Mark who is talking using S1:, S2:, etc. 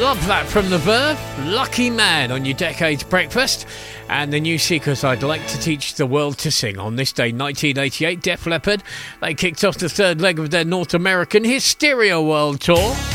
S1: Love that from The Verve. Lucky Man on your Decades Breakfast. And the new Secret I'd Like to Teach the World to Sing. On this day, 1988, Def Leppard, they kicked off the third leg of their North American Hysteria World Tour.